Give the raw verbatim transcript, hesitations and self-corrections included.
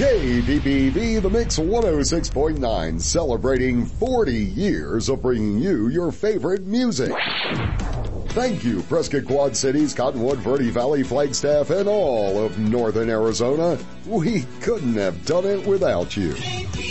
K P P V The Mix one oh six point nine, celebrating forty years of bringing you your favorite music. Thank you, Prescott Quad Cities, Cottonwood, Verde Valley, Flagstaff, and all of Northern Arizona. We couldn't have done it without you.